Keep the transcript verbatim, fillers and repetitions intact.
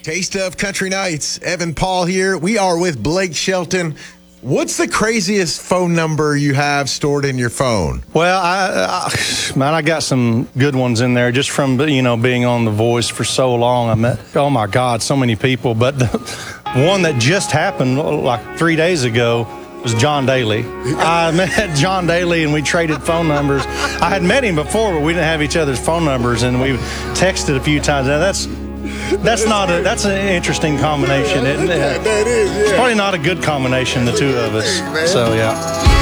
Taste of Country Nights. Evan Paul here. We are with Blake Shelton. What's the craziest phone number you have stored in your phone? Well, I, I, man, I got some good ones in there just from, you know, being on The Voice for so long. I met, oh my God, so many people. But the one that just happened like three days ago was John Daly. I met John Daly and we traded phone numbers. I had met him before, but we didn't have each other's phone numbers, and we texted a few times. Now that's That's not a. That's an interesting combination, isn't it? That is. Yeah. It's probably not a good combination, the two of us. So yeah.